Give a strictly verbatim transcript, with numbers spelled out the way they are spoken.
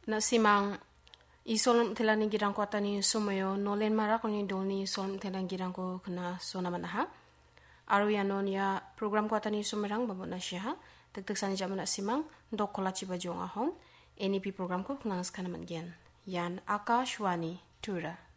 Na simang isolom telani girang ko atani sumayo nolen mara koni dolni isolom telan girang ko kena sona manaha. Aru yanon ya program ko atani sumerang babot na siya. Tek-tek sani jaman na simang dok kolachi bajong ahon. N E P program ko kena skana man gen. Yan Akashwani Tura.